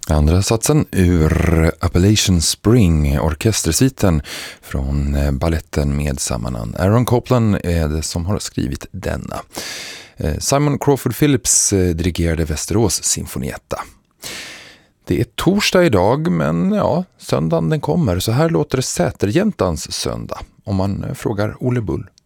Andra satsen ur Appalachian Spring, orkestersviten från balletten med samma namn. Aaron Copland är det som har skrivit denna. Simon Crawford Phillips dirigerade Västerås Sinfonietta. Det är torsdag idag, men ja, söndagen den kommer. Så här låter Säterjäntans söndag, om man frågar Olle Bull.